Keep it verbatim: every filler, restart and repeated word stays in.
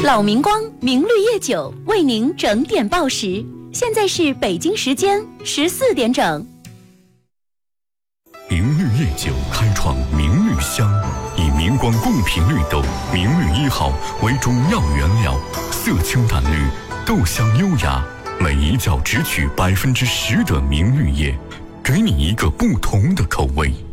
老明光明绿叶酒为您整点报时，现在是北京时间十四点整。 明绿叶酒开创明绿香，以明光贡品绿豆明绿一号为主要原料，色清淡绿，豆香优雅，每一窖只取百分之十的明绿叶，给你一个不同的口味。